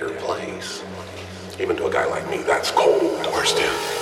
your place. Even to a guy like me, that's cold. Where's Dan?